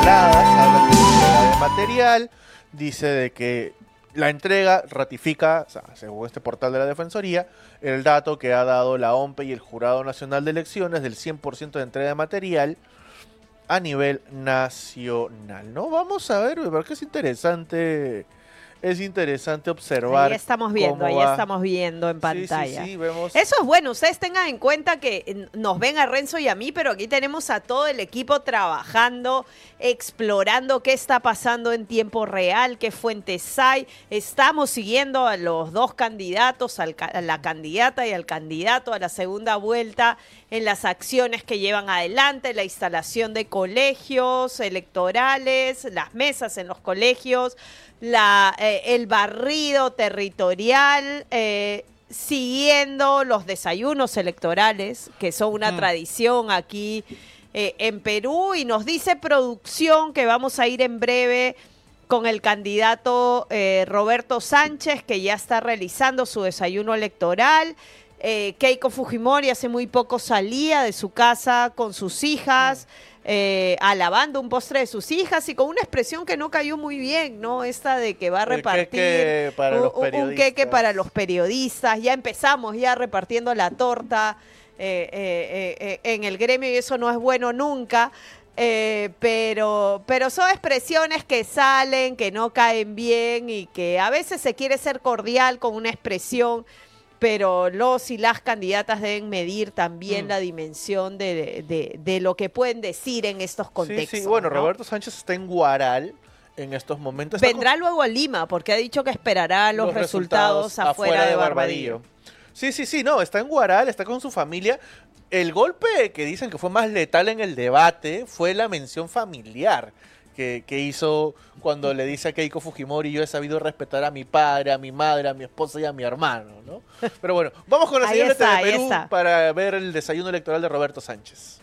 habla de entrega de material, dice de que la entrega ratifica, o sea, según este portal de la Defensoría, el dato que ha dado la OMPE y el Jurado Nacional de Elecciones del 100% de entrega de material a nivel nacional, ¿no? Vamos a ver, porque es interesante observar. Ahí estamos viendo en pantalla. Sí, vemos. Eso es bueno, ustedes tengan en cuenta que nos ven a Renzo y a mí, pero aquí tenemos a todo el equipo trabajando, explorando qué está pasando en tiempo real, qué fuentes hay. Estamos siguiendo a los dos candidatos, a la candidata y al candidato a la segunda vuelta en las acciones que llevan adelante, la instalación de colegios electorales, las mesas en los colegios, el barrido territorial, siguiendo los desayunos electorales, que son una tradición aquí en Perú, y nos dice producción que vamos a ir en breve con el candidato Roberto Sánchez, que ya está realizando su desayuno electoral. Keiko Fujimori hace muy poco salía de su casa con sus hijas, alabando un postre de sus hijas y con una expresión que no cayó muy bien, ¿no? Esta de que va a repartir un queque para los periodistas. Ya empezamos repartiendo la torta en el gremio y eso no es bueno nunca. Pero son expresiones que salen, que no caen bien y que a veces se quiere ser cordial con una expresión, pero los y las candidatas deben medir también la dimensión de lo que pueden decir en estos contextos. Sí, bueno, ¿no? Roberto Sánchez está en Guaral en estos momentos. Vendrá luego a Lima, porque ha dicho que esperará los resultados afuera de Barbadillo. Sí, no, está en Guaral, está con su familia. El golpe que dicen que fue más letal en el debate fue la mención familiar que hizo cuando le dice a Keiko Fujimori: yo he sabido respetar a mi padre, a mi madre, a mi esposa y a mi hermano, ¿no? Pero bueno, vamos con la señora de Perú para ver el desayuno electoral de Roberto Sánchez.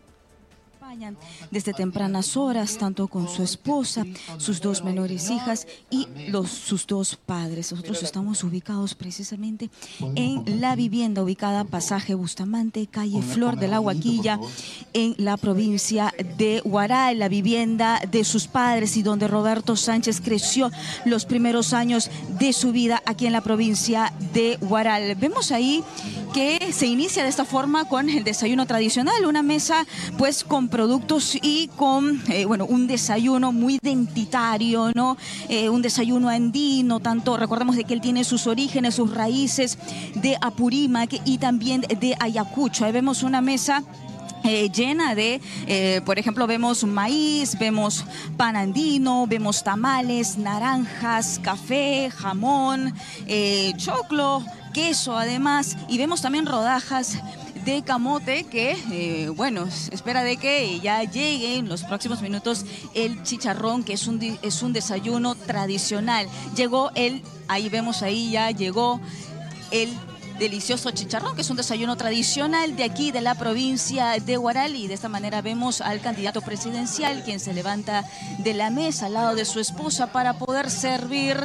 Desde tempranas horas, tanto con su esposa, sus dos menores hijas y sus dos padres. Nosotros estamos ubicados precisamente en la vivienda ubicada Pasaje Bustamante, calle Flor de la Huaquilla, en la provincia de Huaral, la vivienda de sus padres y donde Roberto Sánchez creció los primeros años de su vida aquí en la provincia de Huaral. Vemos ahí que se inicia de esta forma con el desayuno tradicional, una mesa pues con productos y con un desayuno muy identitario, ¿no? Un desayuno andino, tanto recordemos de que él tiene sus orígenes, sus raíces de Apurímac y también de Ayacucho. Ahí vemos una mesa llena de, por ejemplo, vemos maíz, vemos pan andino, vemos tamales, naranjas, café, jamón, choclo, queso además, y vemos también rodajas de camote que, espera de que ya llegue en los próximos minutos el chicharrón, que es un desayuno tradicional. Ya llegó el delicioso chicharrón, que es un desayuno tradicional de aquí, de la provincia de Huaral, y de esta manera vemos al candidato presidencial, quien se levanta de la mesa al lado de su esposa para poder servir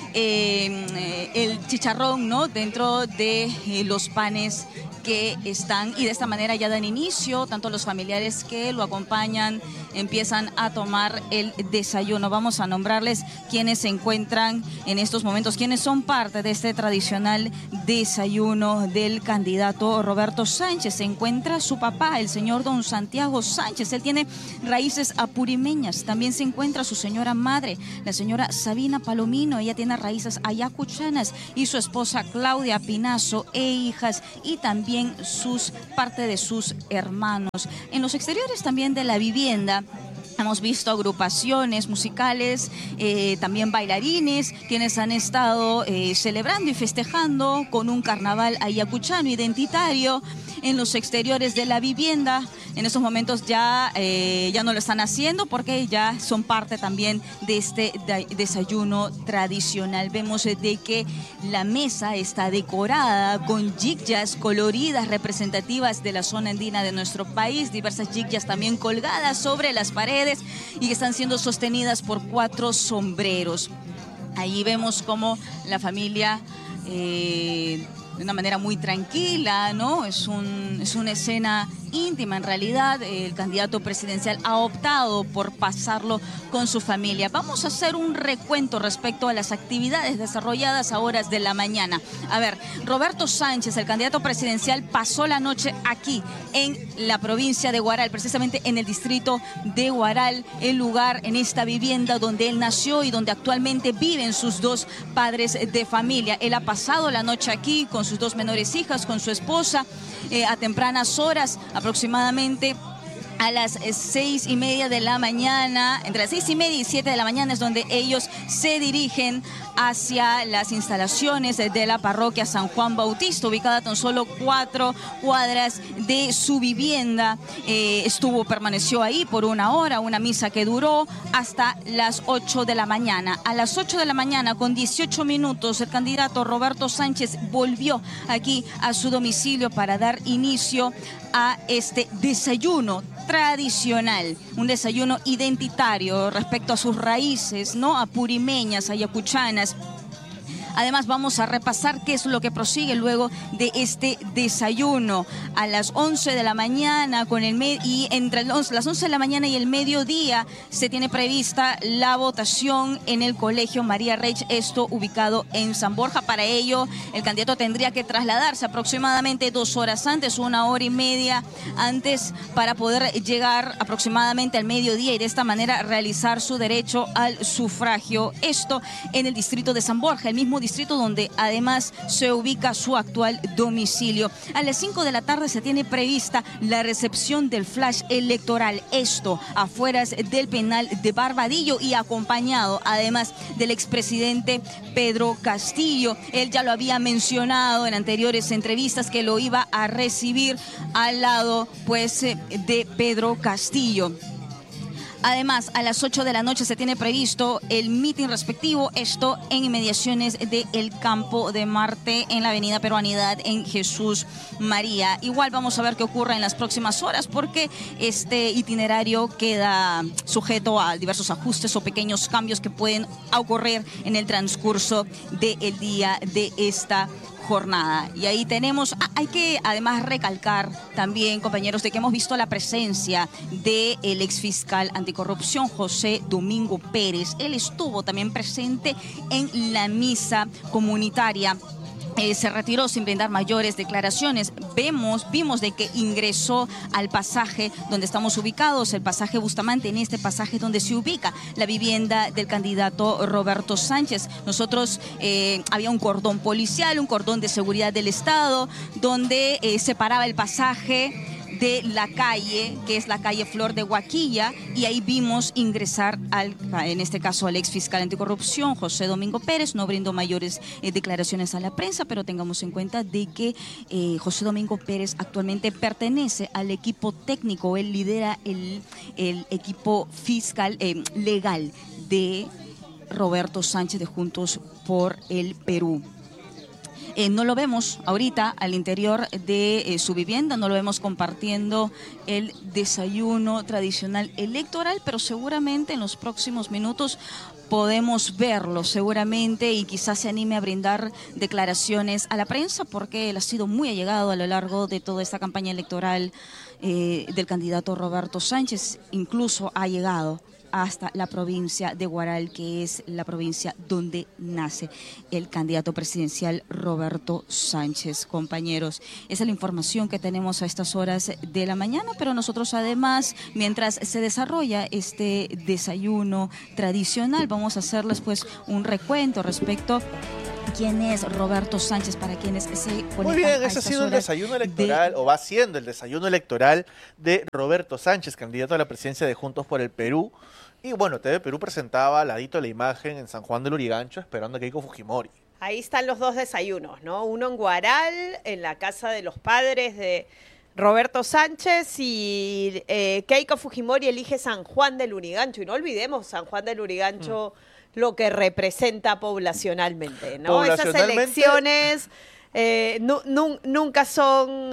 el chicharrón, ¿no?, dentro de los panes que están, y de esta manera ya dan inicio, tanto los familiares que lo acompañan empiezan a tomar el desayuno. Vamos a nombrarles quienes se encuentran en estos momentos, quienes son parte de este tradicional desayuno del candidato Roberto Sánchez. Se encuentra su papá, el señor don Santiago Sánchez, él tiene raíces apurimeñas. También se encuentra su señora madre, la señora Sabina Palomino, ella tiene raíces ayacuchanas, y su esposa Claudia Pinazo e hijas, y también parte de sus hermanos. En los exteriores también de la vivienda hemos visto agrupaciones musicales, también bailarines, quienes han estado celebrando y festejando con un carnaval ayacuchano identitario en los exteriores de la vivienda. En estos momentos ya no lo están haciendo porque ya son parte también de este desayuno tradicional. Vemos de que la mesa está decorada con yicyas coloridas representativas de la zona andina de nuestro país, diversas yicyas también colgadas sobre las paredes y que están siendo sostenidas por 4 sombreros. Ahí vemos cómo la familia de una manera muy tranquila, ¿no? Es una escena íntima. En realidad, el candidato presidencial ha optado por pasarlo con su familia. Vamos a hacer un recuento respecto a las actividades desarrolladas a horas de la mañana. A ver, Roberto Sánchez, el candidato presidencial, pasó la noche aquí en la provincia de Huaral, precisamente en el distrito de Huaral, el lugar, en esta vivienda donde él nació y donde actualmente viven sus dos padres de familia. Él ha pasado la noche aquí con sus dos menores hijas, con su esposa, a tempranas horas, aproximadamente a las 6:30 de la mañana, entre las 6:30 y 7 de la mañana es donde ellos se dirigen hacia las instalaciones de la parroquia San Juan Bautista, ubicada a tan solo 4 cuadras de su vivienda. Permaneció ahí por 1 hora, una misa que duró hasta las 8 de la mañana. A las 8 de la mañana, con 18 minutos, el candidato Roberto Sánchez volvió aquí a su domicilio para dar inicio a este desayuno tradicional, un desayuno identitario respecto a sus raíces, ¿no? Apurimeñas, ayacuchanas. Además, vamos a repasar qué es lo que prosigue luego de este desayuno. A las 11 de la mañana, y entre las 11 de la mañana y el mediodía, se tiene prevista la votación en el Colegio María Reich, esto ubicado en San Borja. Para ello, el candidato tendría que trasladarse aproximadamente 2 horas antes, 1 hora y media antes, para poder llegar aproximadamente al mediodía y de esta manera realizar su derecho al sufragio. Esto en el distrito de San Borja, el mismo distrito donde además se ubica su actual domicilio. A las 5 de la tarde se tiene prevista la recepción del flash electoral, esto afueras del penal de Barbadillo y acompañado además del expresidente Pedro Castillo. Él ya lo había mencionado en anteriores entrevistas que lo iba a recibir al lado pues de Pedro Castillo. Además, a las 8 de la noche se tiene previsto el mitin respectivo, esto en inmediaciones del Campo de Marte, en la avenida Peruanidad, en Jesús María. Igual vamos a ver qué ocurre en las próximas horas, porque este itinerario queda sujeto a diversos ajustes o pequeños cambios que pueden ocurrir en el transcurso del día de esta jornada. Y ahí tenemos, hay que además recalcar también, compañeros, de que hemos visto la presencia del exfiscal anticorrupción José Domingo Pérez. Él estuvo también presente en la misa comunitaria. Se retiró sin brindar mayores declaraciones. Vimos de que ingresó al pasaje donde estamos ubicados, el pasaje Bustamante, en este pasaje donde se ubica la vivienda del candidato Roberto Sánchez. Nosotros, había un cordón policial, un cordón de seguridad del Estado, donde separaba el pasaje de la calle, que es la calle Flor de Huaquilla, y ahí vimos ingresar en este caso al ex fiscal anticorrupción José Domingo Pérez. No brindó mayores declaraciones a la prensa, pero tengamos en cuenta de que José Domingo Pérez actualmente pertenece al equipo técnico. Él lidera el equipo fiscal legal de Roberto Sánchez de Juntos por el Perú. No lo vemos ahorita al interior de su vivienda, no lo vemos compartiendo el desayuno tradicional electoral, pero seguramente en los próximos minutos podemos verlo seguramente, y quizás se anime a brindar declaraciones a la prensa, porque él ha sido muy allegado a lo largo de toda esta campaña electoral del candidato Roberto Sánchez. Incluso ha llegado hasta la provincia de Huaral, que es la provincia donde nace el candidato presidencial Roberto Sánchez. Compañeros, esa es la información que tenemos a estas horas de la mañana, pero nosotros además, mientras se desarrolla este desayuno tradicional, vamos a hacerles pues un recuento respecto quién es Roberto Sánchez, para quienes se conectan. Muy bien, ese ha sido el desayuno electoral, o va siendo el desayuno electoral de Roberto Sánchez, candidato a la presidencia de Juntos por el Perú. Y bueno, TV Perú presentaba al ladito de la imagen en San Juan del Lurigancho, esperando a Keiko Fujimori. Ahí están los dos desayunos, ¿no? Uno en Huaral, en la casa de los padres de Roberto Sánchez, y Keiko Fujimori elige San Juan del Lurigancho. Y no olvidemos San Juan del Lurigancho, lo que representa poblacionalmente, ¿no? Esas elecciones nunca son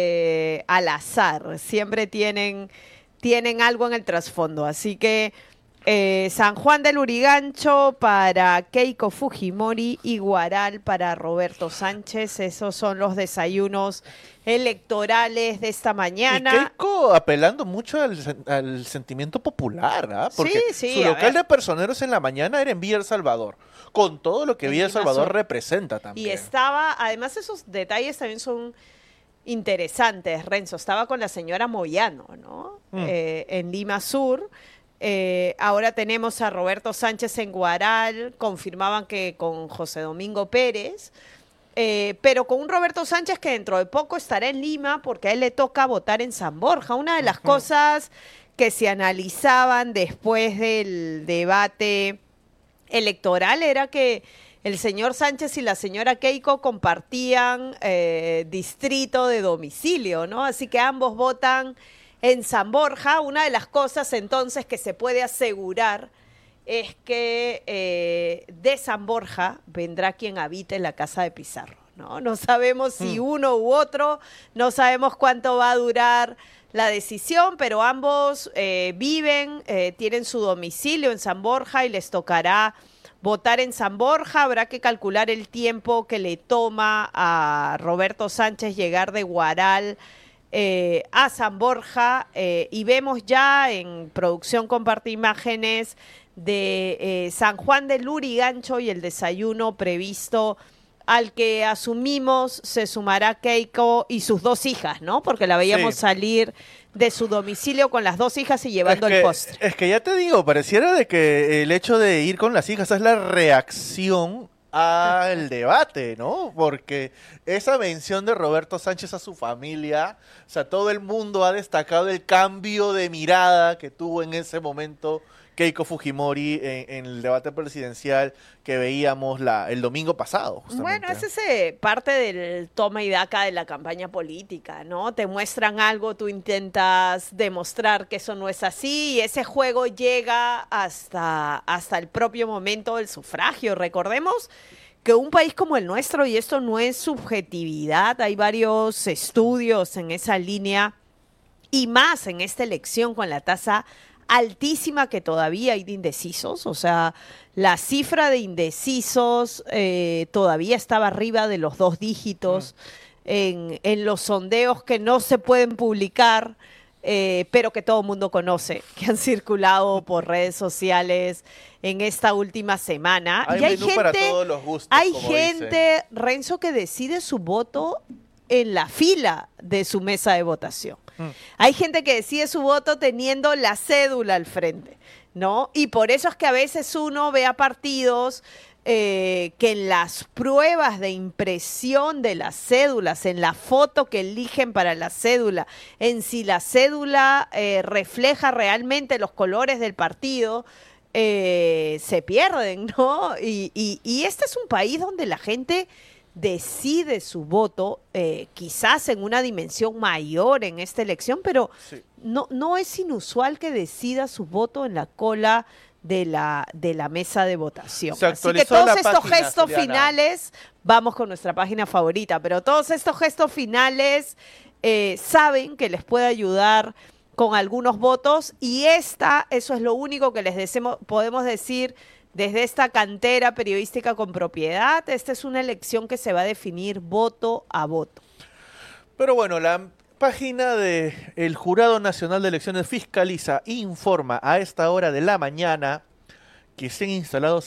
al azar, siempre tienen algo en el trasfondo. Así que San Juan del Lurigancho para Keiko Fujimori y Guaral para Roberto Sánchez. Esos son los desayunos electorales de esta mañana. Y Keiko apelando mucho al sentimiento popular, ¿ah? Porque Sí, su a local ver. de personeros en la mañana era en Villa El Salvador, con todo lo que En Villa El Lima Salvador Sur. representa también. Y estaba, además esos detalles también son interesantes, Renzo. Estaba con la señora Moyano, ¿no? En Lima Sur. Ahora tenemos a Roberto Sánchez en Guaral, confirmaban que con José Domingo Pérez, pero con un Roberto Sánchez que dentro de poco estará en Lima porque a él le toca votar en San Borja. Una de las cosas que se analizaban después del debate electoral era que el señor Sánchez y la señora Keiko compartían distrito de domicilio, ¿no? Así que ambos votan en San Borja. Una de las cosas entonces que se puede asegurar es que de San Borja vendrá quien habite en la casa de Pizarro, ¿no? No sabemos si uno u otro, no sabemos cuánto va a durar la decisión, pero ambos viven, tienen su domicilio en San Borja y les tocará votar en San Borja. Habrá que calcular el tiempo que le toma a Roberto Sánchez llegar de Guaral a San Borja, y vemos ya en producción comparte imágenes de San Juan del Lurigancho y el desayuno previsto al que asumimos se sumará Keiko y sus dos hijas, ¿no? Porque la veíamos Sí. salir de su domicilio con las dos hijas y llevando el postre. Es que ya te digo, pareciera de que el hecho de ir con las hijas es la reacción al debate, ¿no? Porque esa mención de Roberto Sánchez a su familia, o sea, todo el mundo ha destacado el cambio de mirada que tuvo en ese momento Keiko Fujimori en el debate presidencial que veíamos el domingo pasado, justamente. Bueno, es ese parte del toma y daca de la campaña política, ¿no? Te muestran algo, tú intentas demostrar que eso no es así y ese juego llega hasta el propio momento del sufragio. Recordemos que un país como el nuestro, y esto no es subjetividad, hay varios estudios en esa línea y más en esta elección con la tasa altísima que todavía hay de indecisos, o sea, la cifra de indecisos todavía estaba arriba de los 2 dígitos en los sondeos que no se pueden publicar, pero que todo el mundo conoce, que han circulado por redes sociales en esta última semana. Hay y hay menú gente, para todos los gustos, hay como gente, Renzo, que decide su voto en la fila de su mesa de votación. Hay gente que decide su voto teniendo la cédula al frente, ¿no? Y por eso es que a veces uno ve a partidos que en las pruebas de impresión de las cédulas, en la foto que eligen para la cédula, en si la cédula refleja realmente los colores del partido, se pierden, ¿no? Y este es un país donde la gente decide su voto, quizás en una dimensión mayor en esta elección, pero Sí. no es inusual que decida su voto en la cola de la mesa de votación. Se Así que actualizó todos la estos página, gestos Juliana. finales, vamos con nuestra página favorita, pero todos estos gestos finales saben que les puede ayudar con algunos votos y eso es lo único que podemos decir desde esta cantera periodística con propiedad. Esta es una elección que se va a definir voto a voto. Pero bueno, la página del Jurado Nacional de Elecciones fiscaliza e informa a esta hora de la mañana que se han instalado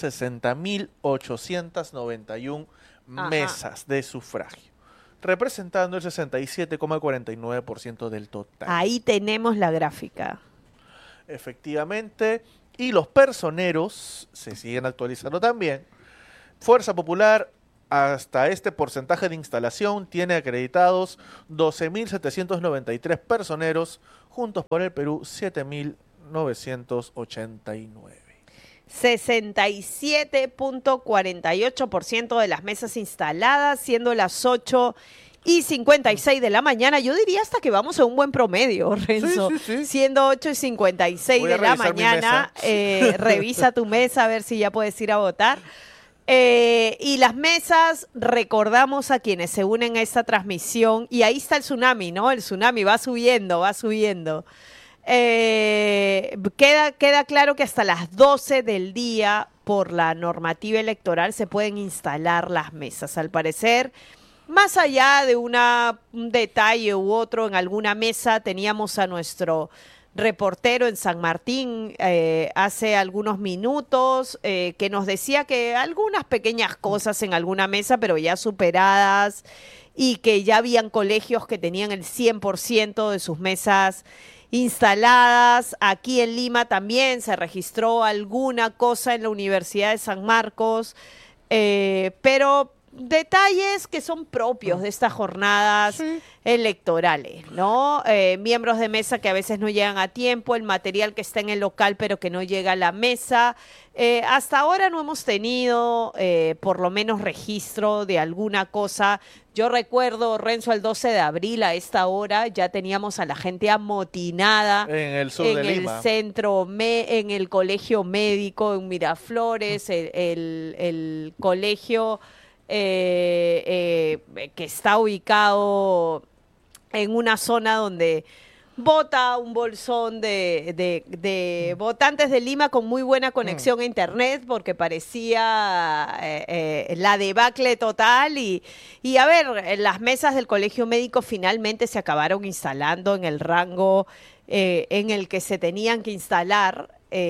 60.891 Ajá. mesas de sufragio, representando el 67,49% del total. Ahí tenemos la gráfica. Efectivamente, y los personeros se siguen actualizando también. Fuerza Popular, hasta este porcentaje de instalación, tiene acreditados 12.793 personeros, Juntos por el Perú 7.989. 67.48% de las mesas instaladas, siendo las 8:56 de la mañana. Yo diría hasta que vamos a un buen promedio, Renzo. Sí, sí, sí. Siendo 8:56 Voy a de la revisar mi mañana, mesa. revisa tu mesa a ver si ya puedes ir a votar. Y las mesas, recordamos a quienes se unen a esta transmisión, y ahí está el tsunami, ¿no? El tsunami va subiendo, va subiendo. Queda claro que hasta las 12 del día, por la normativa electoral, se pueden instalar las mesas. Al parecer, más allá de un detalle u otro, en alguna mesa teníamos a nuestro reportero en San Martín hace algunos minutos que nos decía que algunas pequeñas cosas en alguna mesa, pero ya superadas, y que ya habían colegios que tenían el 100% de sus mesas instaladas. Aquí en Lima también se registró alguna cosa en la Universidad de San Marcos, pero detalles que son propios de estas jornadas electorales, ¿no? Miembros de mesa que a veces no llegan a tiempo, el material que está en el local pero que no llega a la mesa. Hasta ahora no hemos tenido por lo menos registro de alguna cosa. Yo recuerdo, Renzo, el 12 de abril a esta hora ya teníamos a la gente amotinada En el sur de Lima. centro, en el colegio médico, en Miraflores, el colegio que está ubicado en una zona donde vota un bolsón de votantes de Lima con muy buena conexión a internet, porque parecía la debacle total. Y a ver, las mesas del colegio médico finalmente se acabaron instalando en el rango en el que se tenían que instalar.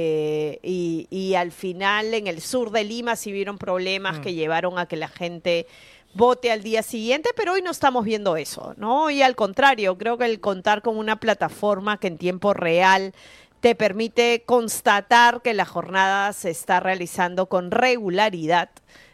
Y al final en el sur de Lima sí vieron problemas que llevaron a que la gente vote al día siguiente, pero hoy no estamos viendo eso, ¿no? Y al contrario, creo que el contar con una plataforma que en tiempo real te permite constatar que la jornada se está realizando con regularidad,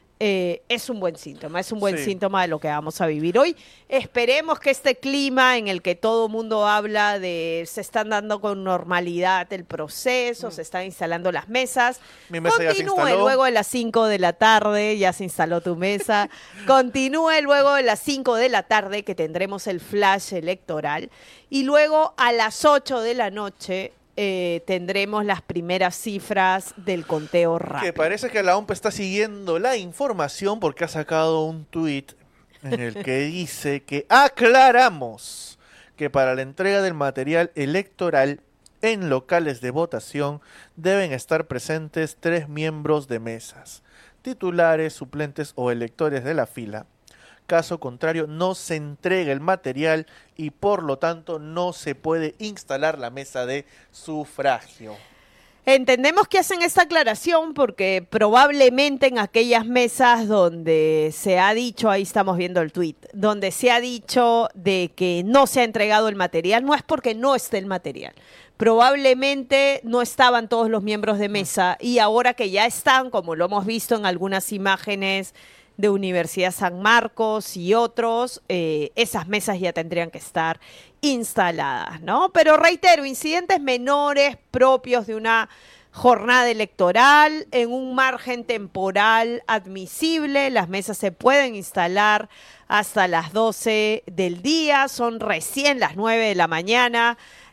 es un buen síntoma, síntoma de lo que vamos a vivir hoy. Esperemos que este clima en el que todo el mundo habla de se están dando con normalidad el proceso, se están instalando las mesas, Mi mesa ya se continúe instaló. luego de las 5 de la tarde, ya se instaló tu mesa, continúe luego de las 5 de la tarde que tendremos el flash electoral, y luego a las 8 de la noche tendremos las primeras cifras del conteo rápido. Que parece que la OMP está siguiendo la información porque ha sacado un tuit en el que dice que aclaramos que para la entrega del material electoral en locales de votación deben estar presentes 3 miembros de mesas, titulares, suplentes o electores de la fila. Caso contrario, no se entrega el material y por lo tanto no se puede instalar la mesa de sufragio. Entendemos que hacen esta aclaración porque probablemente en aquellas mesas donde se ha dicho, ahí estamos viendo el tuit, donde se ha dicho de que no se ha entregado el material, no es porque no esté el material. Probablemente no estaban todos los miembros de mesa y ahora que ya están, como lo hemos visto en algunas imágenes de Universidad San Marcos y otros, esas mesas ya tendrían que estar instaladas, ¿no? Pero reitero, incidentes menores propios de una jornada electoral en un margen temporal admisible. Las mesas se pueden instalar hasta las 12 del día, son recién las 9 de la mañana.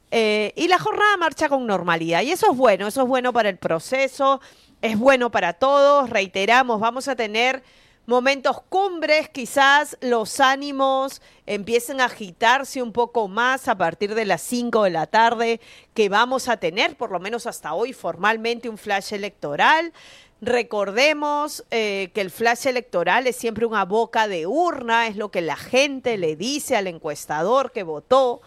Y la jornada marcha con normalidad y eso es bueno para el proceso, es bueno para todos. Reiteramos, vamos a tener momentos cumbres, quizás los ánimos empiecen a agitarse un poco más a partir de las 5 de la tarde, que vamos a tener, por lo menos hasta hoy, formalmente un flash electoral. Recordemos que el flash electoral es siempre una boca de urna, es lo que la gente le dice al encuestador que votó,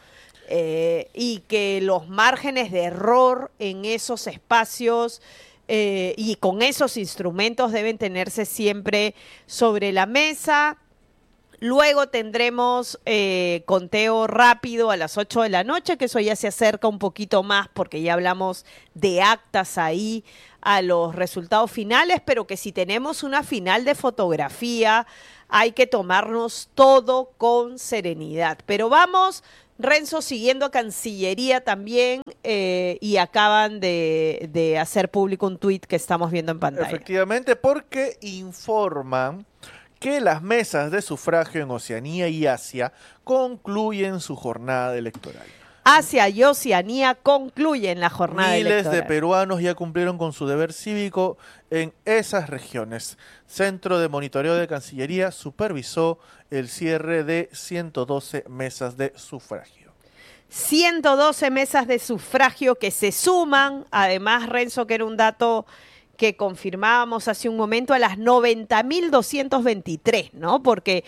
y que los márgenes de error en esos espacios y con esos instrumentos deben tenerse siempre sobre la mesa. Luego tendremos conteo rápido a las 8 de la noche, que eso ya se acerca un poquito más porque ya hablamos de actas ahí a los resultados finales, pero que si tenemos una final de fotografía hay que tomarnos todo con serenidad. Pero vamos, Renzo, siguiendo a Cancillería también, y acaban de hacer público un tuit que estamos viendo en pantalla. Efectivamente, porque informan que las mesas de sufragio en Oceanía y Asia concluyen su jornada electoral. Asia y Oceanía concluyen la jornada Miles electoral. de peruanos ya cumplieron con su deber cívico en esas regiones. Centro de Monitoreo de Cancillería supervisó el cierre de 112 mesas de sufragio. 112 mesas de sufragio que se suman, además, Renzo, que era un dato que confirmábamos hace un momento, a las 90.223, ¿no? Porque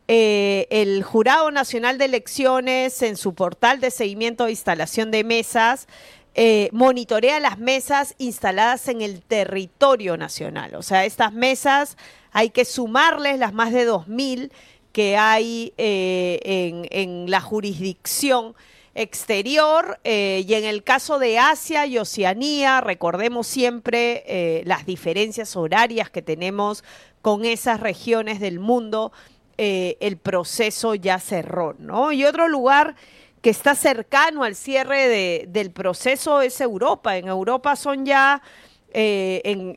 el Jurado Nacional de Elecciones, en su portal de seguimiento de instalación de mesas, monitorea las mesas instaladas en el territorio nacional. O sea, estas mesas hay que sumarles las más de 2.000 que hay en la jurisdicción exterior, y en el caso de Asia y Oceanía, recordemos siempre las diferencias horarias que tenemos con esas regiones del mundo, el proceso ya cerró, ¿no? Y otro lugar que está cercano al cierre del proceso es Europa. En Europa son ya, en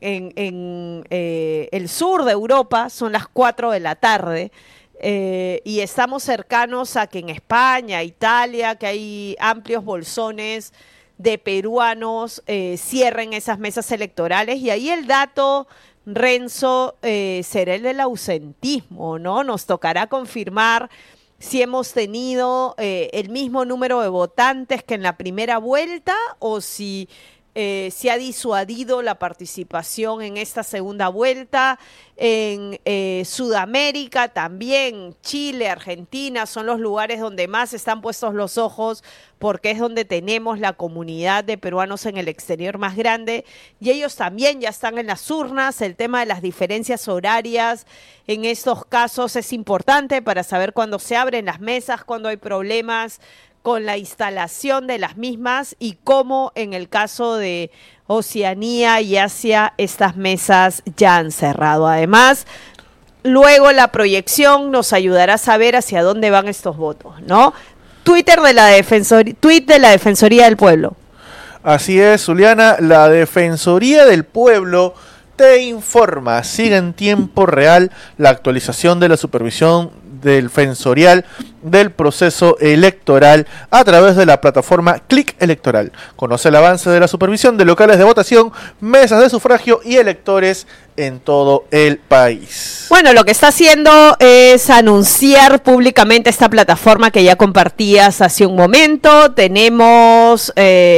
el sur de Europa, son las 4 de la tarde. Y estamos cercanos a que en España, Italia, que hay amplios bolsones de peruanos, cierren esas mesas electorales. Y ahí el dato, Renzo, será el del ausentismo, ¿no? Nos tocará confirmar si hemos tenido el mismo número de votantes que en la primera vuelta o si se ha disuadido la participación en esta segunda vuelta. En Sudamérica también, Chile, Argentina son los lugares donde más están puestos los ojos, porque es donde tenemos la comunidad de peruanos en el exterior más grande, y ellos también ya están en las urnas. El tema de las diferencias horarias en estos casos es importante para saber cuándo se abren las mesas, cuándo hay problemas con la instalación de las mismas, y cómo en el caso de Oceanía y Asia estas mesas ya han cerrado. Además, luego la proyección nos ayudará a saber hacia dónde van estos votos, ¿no? Tweet de la Defensoría del Pueblo. Así es, Zuliana, la Defensoría del Pueblo te informa, sigue en tiempo real la actualización de la supervisión defensorial del proceso electoral a través de la plataforma Clic Electoral. Conoce el avance de la supervisión de locales de votación, mesas de sufragio y electores en todo el país. Bueno, lo que está haciendo es anunciar públicamente esta plataforma que ya compartías hace un momento. Tenemos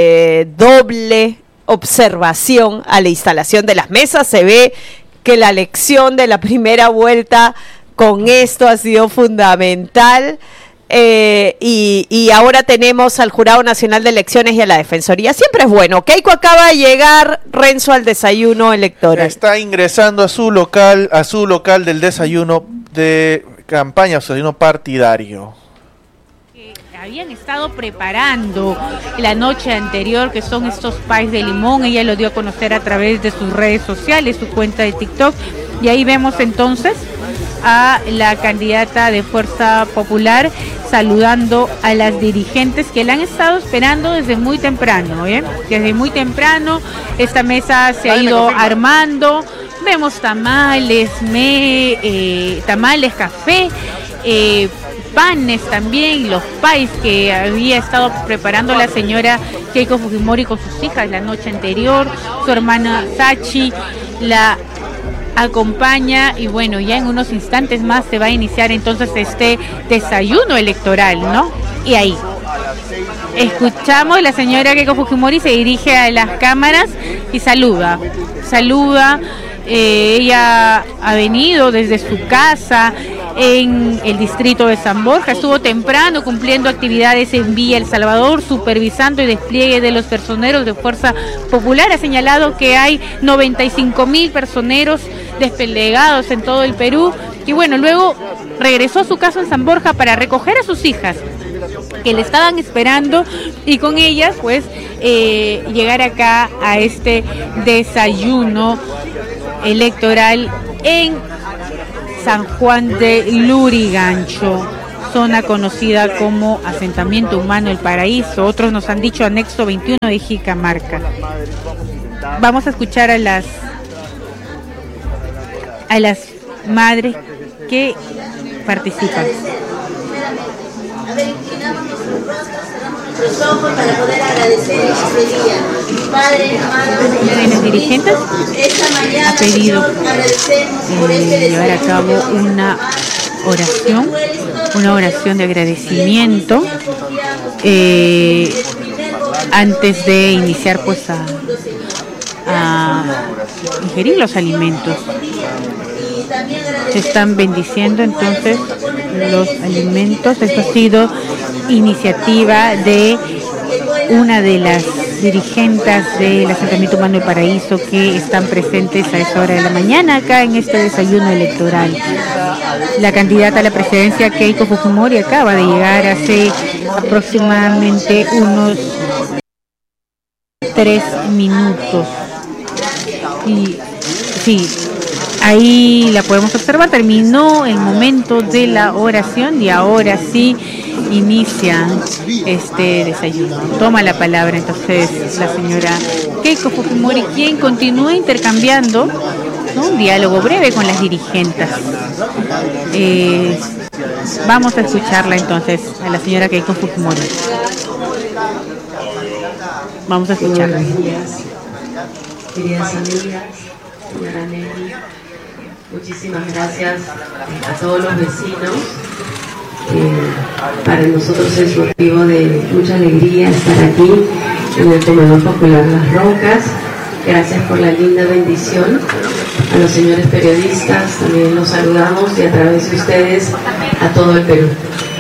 doble observación a la instalación de las mesas. Se ve que la elección de la primera vuelta con esto ha sido fundamental, y ahora tenemos al Jurado Nacional de Elecciones y a la Defensoría. Siempre es bueno. Keiko acaba de llegar, Renzo, al desayuno electoral. Está ingresando a su local del desayuno de campaña, o desayuno partidario. Habían estado preparando la noche anterior, que son estos pies de limón. Ella lo dio a conocer a través de sus redes sociales, su cuenta de TikTok, y ahí vemos entonces a la candidata de Fuerza Popular saludando a las dirigentes que la han estado esperando desde muy temprano, Desde muy temprano esta mesa se ha ido armando. Vemos tamales, café, panes también, los pies que había estado preparando la señora Keiko Fujimori con sus hijas la noche anterior. Su hermana Sachi la acompaña, y bueno, ya en unos instantes más se va a iniciar entonces este desayuno electoral, ¿no? Y ahí escuchamos, la señora Keiko Fujimori se dirige a las cámaras y saluda. Ella ha venido desde su casa en el distrito de San Borja, estuvo temprano cumpliendo actividades en Villa El Salvador, supervisando el despliegue de los personeros de Fuerza Popular. Ha señalado que hay 95.000 personeros desplegados en todo el Perú, y bueno, luego regresó a su casa en San Borja para recoger a sus hijas que le estaban esperando, y con ellas pues llegar acá a este desayuno electoral en San Juan de Lurigancho, zona conocida como Asentamiento Humano El Paraíso. Otros nos han dicho Anexo 21 de Jicamarca. Vamos a escuchar a las madres que participan. A ver, inclinamos nuestros rostros, cerramos nuestros ojos para poder agradecer este día. Padre, amado, Señora de las dirigentes esta mañana, ha pedido agradecemos por este llevar a cabo una oración de agradecimiento antes de iniciar pues a ingerir los alimentos. Se están bendiciendo entonces los alimentos. Esto ha sido iniciativa de una de las dirigentes del asentamiento Humano del Paraíso que están presentes a esa hora de la mañana acá en este desayuno electoral. La candidata a la presidencia Keiko Fujimori acaba de llegar hace aproximadamente unos 3 minutos. Y sí, ahí la podemos observar. Terminó el momento de la oración y ahora sí inicia este desayuno. Toma la palabra entonces la señora Keiko Fujimori, quien continúa intercambiando, ¿no?, un diálogo breve con las dirigentes. Vamos a escucharla entonces a la señora Keiko Fujimori. Vamos a escucharla. Buenos días, queridas amigas, señora Nelly. Muchísimas gracias a todos los vecinos. Para nosotros es motivo de mucha alegría estar aquí en el Comedor Popular Las Rocas. Gracias por la linda bendición. A los señores periodistas también los saludamos y a través de ustedes a todo el Perú.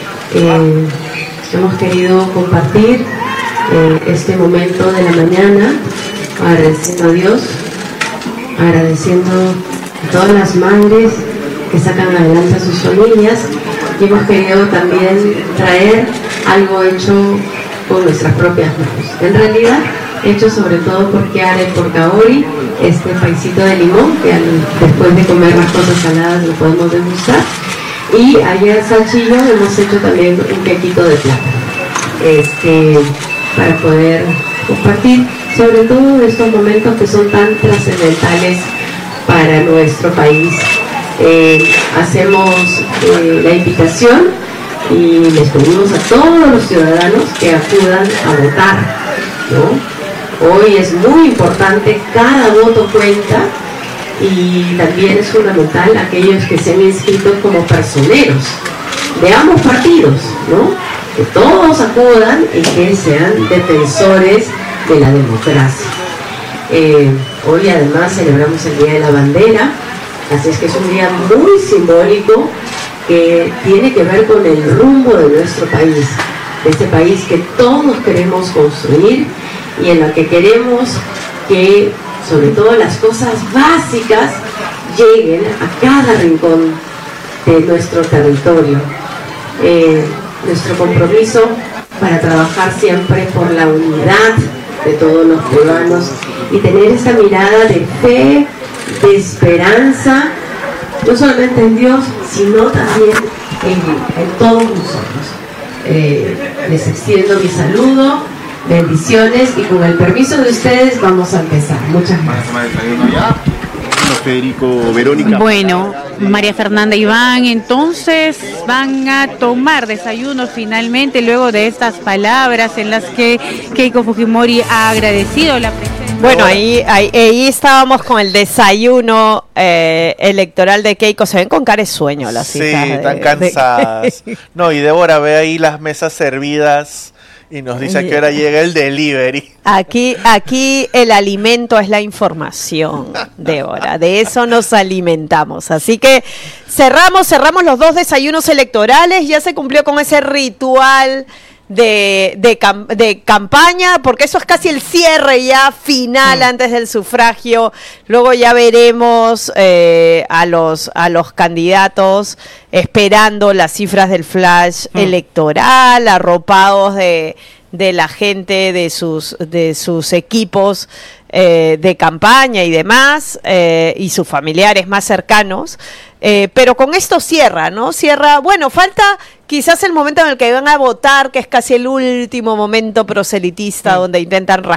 Hemos querido compartir este momento de la mañana agradeciendo a Dios, agradeciendo a todas las madres que sacan adelante a sus familias, y hemos querido también traer algo hecho con nuestras propias manos. En realidad, hecho sobre todo por Kiara y por Kaori, este paisito de limón, que después de comer las cosas saladas lo podemos degustar. Y ayer Salchillo hemos hecho también un quequito de plátano, para poder compartir sobre todo estos momentos que son tan trascendentales para nuestro país. Hacemos la invitación y les pedimos a todos los ciudadanos que acudan a votar, ¿no? Hoy es muy importante, cada voto cuenta, y también es fundamental aquellos que se han inscrito como personeros de ambos partidos, ¿no?, que todos acudan y que sean defensores de la democracia. Hoy además celebramos el Día de la Bandera, así es que es un día muy simbólico que tiene que ver con el rumbo de nuestro país, de este país que todos queremos construir y en la que queremos que sobre todo las cosas básicas lleguen a cada rincón de nuestro territorio. Nuestro compromiso para trabajar siempre por la unidad de todos los peruanos y tener esta mirada de fe, de esperanza, no solamente en Dios, sino también en todos nosotros. Les extiendo mi saludo, bendiciones, y con el permiso de ustedes vamos a empezar. Muchas gracias. Federico, Verónica. Bueno, María Fernanda y Iván, entonces van a tomar desayuno finalmente luego de estas palabras en las que Keiko Fujimori ha agradecido la presencia. Bueno, ahí estábamos con el desayuno electoral de Keiko. Se ven con cara de sueño las hijas. Sí, están cansadas. No, y Débora ve ahí las mesas servidas y nos dice a qué hora llega el delivery. Aquí el alimento es la información, Débora. De eso nos alimentamos. Así que cerramos los 2 desayunos electorales. Ya se cumplió con ese ritual de campaña, porque eso es casi el cierre ya final antes del sufragio. Luego ya veremos a los candidatos esperando las cifras del flash electoral, arropados de la gente de sus equipos de campaña y demás, y sus familiares más cercanos. Pero con esto cierra, ¿no? Bueno, falta quizás el momento en el que van a votar, que es casi el último momento proselitista donde intentan